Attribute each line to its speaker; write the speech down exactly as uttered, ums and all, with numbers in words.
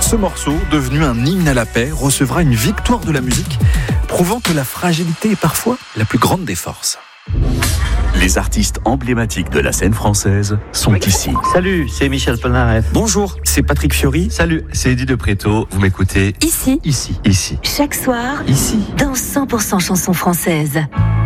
Speaker 1: Ce morceau, devenu un hymne à la paix, recevra une victoire de la musique, prouvant que la fragilité est parfois la plus grande des forces.
Speaker 2: Les artistes emblématiques de la scène française sont ici.
Speaker 3: Salut, c'est Michel Polnareff.
Speaker 1: Bonjour, c'est Patrick Fiori.
Speaker 3: Salut, c'est Eddie de Préto. Vous m'écoutez
Speaker 4: Ici,
Speaker 3: ici, ici,
Speaker 4: chaque soir,
Speaker 3: ici.
Speaker 4: dans cent pour cent chansons françaises.